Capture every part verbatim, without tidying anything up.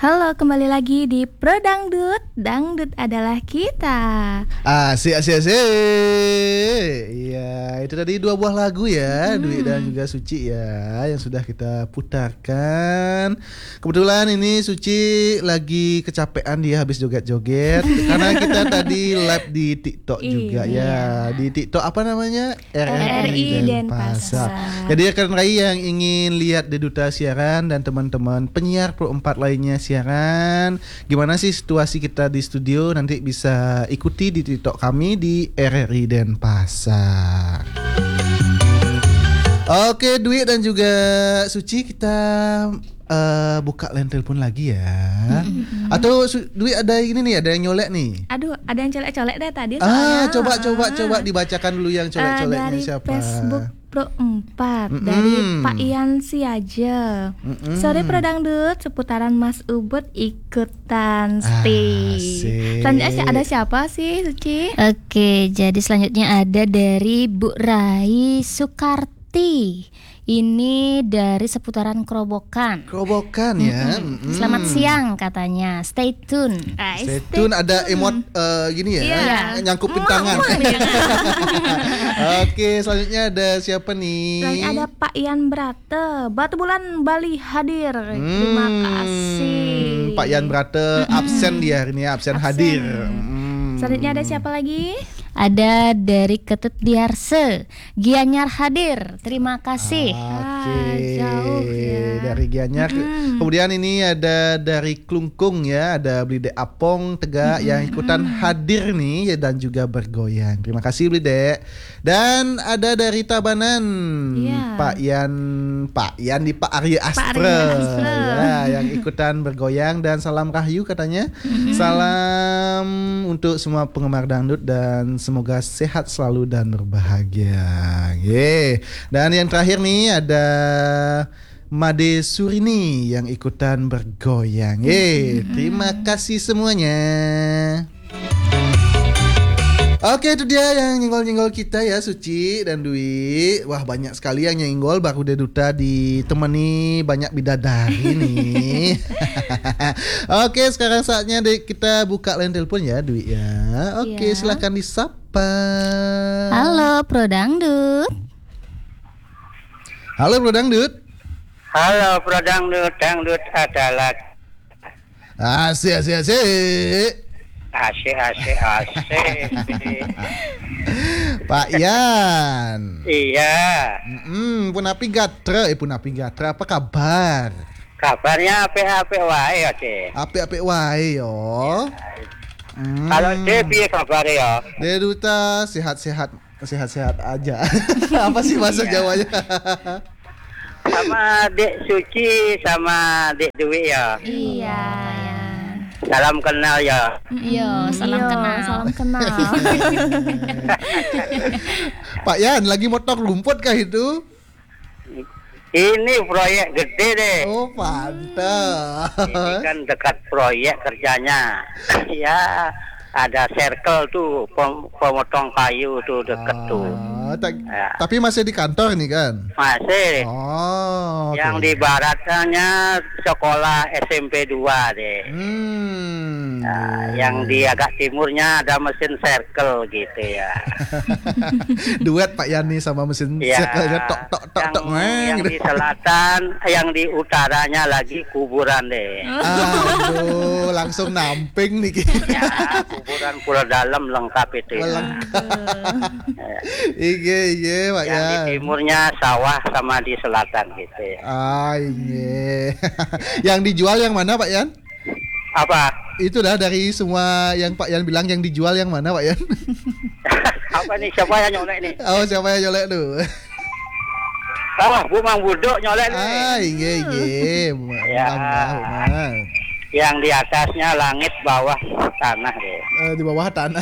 Halo, kembali lagi di Pro Dangdut. Dangdut adalah kita. Asik, asik, asik. Iya, itu tadi dua buah lagu ya, hmm. Dwi dan juga Suci ya, yang sudah kita putarkan. Kebetulan ini Suci lagi kecapean, dia habis joget-joget karena kita tadi live di TikTok juga ya. Di TikTok apa namanya? R R I Denpasar. Jadi akan Rai yang ingin lihat di Duta Siaran dan teman-teman penyiar Pro empat lainnya siaran, gimana sih situasi kita di studio, nanti bisa ikuti di TikTok kami di R R I Denpasar. Oke, Dwi dan juga Suci, kita uh, buka line telepon lagi ya. Mm-hmm. Atau Su- Dwi ada ini nih, ada yang nyolek nih. Aduh, ada yang colek-colek deh tadi. Ah, coba coba coba dibacakan dulu yang colek-coleknya uh, siapa? Facebook Pro empat, mm-hmm. dari Pak Yansi aja. Mm-hmm. Sore Pro Dangdut, seputaran Mas Ubud ikutan stay. Ah, selanjutnya ada siapa sih, Suci? Oke, jadi selanjutnya ada dari Bu Rai Sukarti. Ini dari seputaran Kerobokan. Kerobokan ya. Mm-hmm. Selamat siang katanya. Stay tune. Ah, stay, stay tune. Ada emot uh, gini ya, yeah. nyangkupin mm, tangan. Oke, selanjutnya ada siapa nih? Selanjutnya ada Pak Ian Brate. Batu Bulan Bali hadir. Hmm, Terima kasih. Pak Ian Brate absen dia hari ini, absen, absen. hadir. Hmm. Selanjutnya ada siapa lagi? Ada dari Ketut Diarse, Gianyar hadir. Terima kasih. Oke, ah, jauh ya. Dari Gianyar. Hmm. Kemudian ini ada dari Klungkung ya, ada Blide Apong Tegak hmm. yang ikutan hadir nih dan juga bergoyang. Terima kasih Blide. Dan ada dari Tabanan, yeah. Pak Yan, Pak Yan di Pak Arya Astra, ya, yang ikutan bergoyang dan salam rahayu katanya. Hmm. Salam untuk semua penggemar dangdut dan semoga sehat selalu dan berbahagia. Yeay. Dan yang terakhir nih ada Made Surini yang ikutan bergoyang. Yeay. Terima kasih semuanya. Oke, itu dia yang nyenggol-nyenggol kita ya, Suci dan Dwi. Wah, banyak sekali yang nyenggol. Baru Duta ditemani banyak bidadari nih. Oke, sekarang saatnya kita buka line telepon ya, Dwi ya. Oke, yeah. Silakan disapa. Halo, Pro Dangdut. Halo, Pro Dangdut. Halo, Pro Dangdut. Dangdut adalah asik, asik, asik. Asik, asik, asik. Pak Yan. Iya. Hmm, pun api gatra, eh pun api gatra, apa kabar? Kabarnya ape-ape wae ya, Cik. Ape-ape wae yo. Hmm. Kalau Cik piye kabare ya? De Duta sehat-sehat, sehat-sehat aja. Apa sih bahasa iya. Jawanya? Sama Dek Suci sama Dek Dwi ya. Iya. Salam kenal ya. Iya, salam Yo, kenal. Salam kenal. Pak Yan, lagi motong rumput kah itu? Ini proyek gede deh. Oh, mantap. Ini kan dekat proyek kerjanya. Ya, ada circle tuh pem- pemotong kayu tuh deket ah, tuh. Ta- ya. Tapi masih di kantor nih kan? Masih. Oh. Yang okay. Di baratnya sekolah S M P dua deh. Hmm. Nah, yang di agak timurnya ada mesin circle gitu ya. Duet Pak Yani sama mesin ya, circle-nya tok tok tok yang, tok. Yang gitu. di selatan, yang di utaranya lagi kuburan deh. Aduh, langsung namping nih. Ya, kuburan pura dalam lengkap itu ya. Iya iya Pak Yang ya. di timurnya sawah sama di selatan gitu ya. Ah iya. Yang dijual yang mana Pak Yan? Apa? Itu dah dari semua yang Pak Yan bilang, yang dijual yang mana Pak Yan? Apa nih, siapa yang nyolek nih? Oh, siapa yang nyolek tuh? Oh, Bu Mang Budok nyolek nih. Ah iya iya. Ya. Yang di atasnya langit, bawah tanah deh. Uh, di bawah tanah.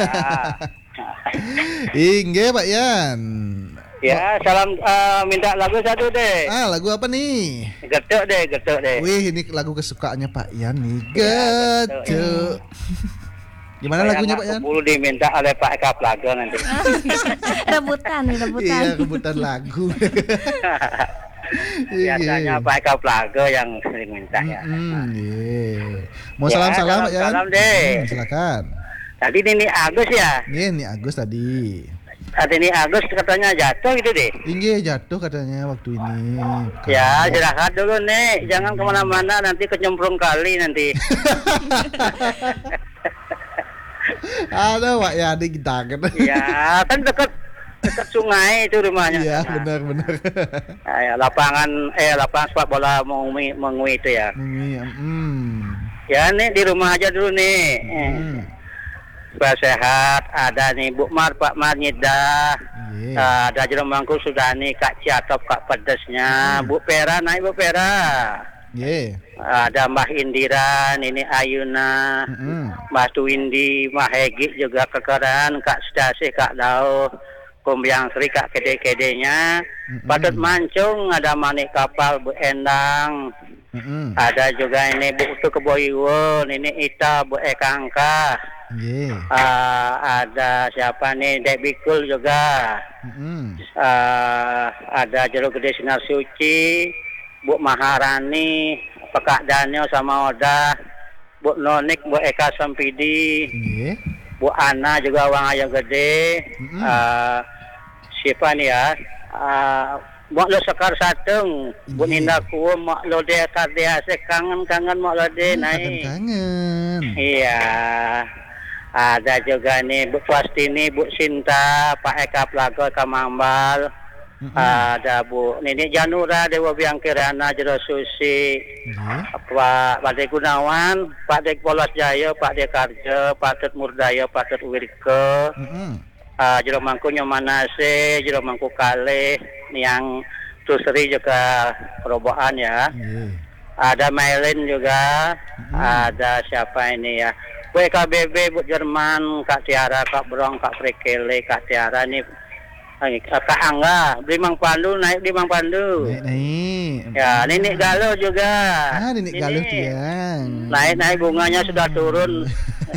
Ya. Inge Pak Yan. Ya, salam uh, minta lagu satu deh. Ah, lagu apa nih? Getuk deh, getuk deh. Wih, ini lagu kesukaannya Pak Yan nih. Getuk. Gimana supaya lagunya Pak Yan? Perlu diminta oleh Pak Eka Plaga nanti. Rebutan nih, rebutan. Iya, rebutan lagu. Biasanya Pak Eka Plaga yang sering minta ya. Hmm, yeah. Mau Ya, salam-salam Pak Yan? salam deh. Hmm, silakan. Tadi Nini Agus ya. Ini nih Agus tadi. Tadi Nini Agus katanya jatuh gitu deh. Tinggi jatuh katanya waktu ini. Ya, istirahat dulu nih, jangan kemana-mana nanti kecemplung kali nanti. Ada Pak Yadi kita kan. Ya, kan dekat dekat sungai itu rumahnya. Iya, Nah, benar-benar. nah, ya, lapangan eh lapangan sepak bola Mengui, Mengui itu ya. Ini, hmm. Ya nih di rumah aja dulu nih. Eh, Hmm. supaya sehat. Ada nih Bu Mar, Pak Mar Nyidah. Yeah. Uh, ada Jeremangku sudah nih Kak Ciatop, Kak Pedesnya. Bu Pera naik Bu Pera. Yeah. Ada Mbah Indira, Nini Ayuna, Mm-mm. Mbah Tuwindi, Mbah Hegi juga kekeran, Kak Sudasih, Kak Dao, Kumbiang Sri, Kak Kede-kedenya, Mm-mm. Patut Mancung, ada Manik Kapal, Bu Endang, Mm-mm. ada juga ini Bu Utu Keboiwo, Nini Ita, Bu Ekangka, Yeah. uh, ada siapa nih, Dek Bikul juga, Mm-mm. uh, ada Jeruk Gede Sinar Suci, Bu Maharani, Pak Daniel sama Oda, Bu Nonik, Bu Eka Sampidi, Yeah. Bu Ana juga Wang Ayo Gede, Mm-mm. uh, siapa nih ya, uh, Mak Lo Sekar Satung, Bu Yeah. Ninda Kuo, Mak Lo De Kardiase, kangen-kangen Mak Lo De naik. Kangen-kangen. Iya, ada juga nih Bu Swastini, Bu Sinta, Pak Eka Plago, Kamambal. Mm-mm. Ada Bu Nini Janura, Dewa Biang Kirana, Jero Susi, Yeah. Pak Pak Dek Gunawan, Pak Dek Polos Jaya, Pak Dek Karja, Pak Tut Murdaya, Pak Tut Wirke, Mm-mm. uh, Jero Mangku Nyomanase, Jero Mangku Kalih, yang Tusri juga perobohan ya. Yeah. Ada Mailin juga, Mm-mm. ada siapa ini ya? Bu K B B, Bu Jerman, Kak Tiara, Kak Brong, Kak Prekele, Kak Tiara nih. Kak Angga, di Mang Pandu, naik di Mang Pandu. Naik-naik. Ya, Nenek Galuh juga. Ah, Nenek Galuh tiang. Naik-naik bunganya sudah turun.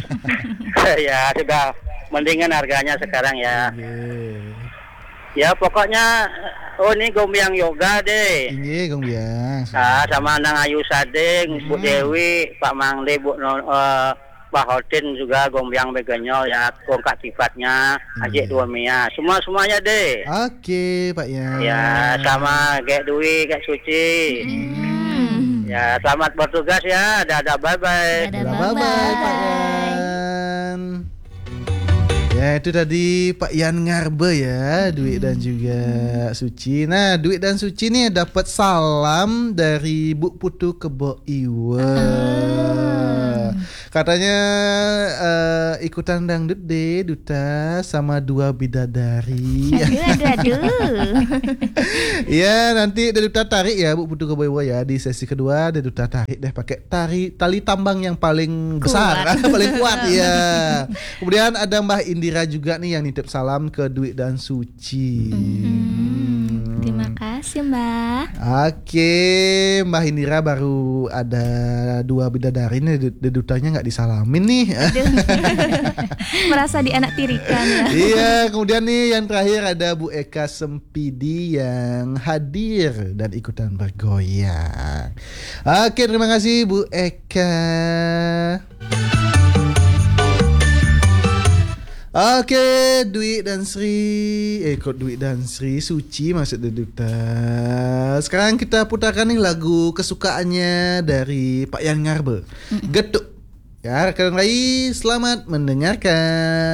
Ya, sudah mendingan harganya sekarang ya. Yeah. Ya, pokoknya oh ini Gombyang Yoga deh. Ini Gong Biang. Nah, sama Nang Ayu Sading, Bu Hmm. Dewi, Pak Mangli, Bu No, uh, Pak Hotin juga Gombyang Beganyol ya, Kongkak Tifatnya, Ajik Iya. Dua Mia, semua semuanya deh. Oke, Pak Yan. Ya, sama Gek Dwi, Gek Suci. Hmm. Ya, selamat bertugas ya. Dadah, bye-bye. Dadah. Bye bye Pak Yan. Ya itu tadi Pak Yan Ngarbe ya, Dwi dan juga Suci. Nah, Dwi dan Suci nih dapat salam dari Bu Putu Kebo Iwe. Katanya eh, ikutan dangdut deh Duta sama dua bidadari. Aduh, aduh, aduh. Iya nanti Duta tarik ya Bu Putu Kebo Iwe ya, di sesi kedua Duta tarik deh pakai tari tali tambang yang paling besar, paling kuat ya. Kemudian ada Mbah Indira juga nih yang nitip salam ke Dwi dan Suci. Hmm, terima kasih Mbak. Oke, Mbah Indira baru ada dua bidadari nih, dedutanya nggak disalamin nih. Merasa dianak tirikan ya. Iya, kemudian nih yang terakhir ada Bu Eka Sempidi yang hadir dan ikutan bergoyang. Oke, terima kasih Bu Eka. Oke, Dwi dan Sri, eh kok Dwi dan Sri Suci maksud Duta. Sekarang kita putarkan nih lagu kesukaannya dari Pak Yan Ngarbe, Getuk. Ya, rekan Rai, selamat mendengarkan.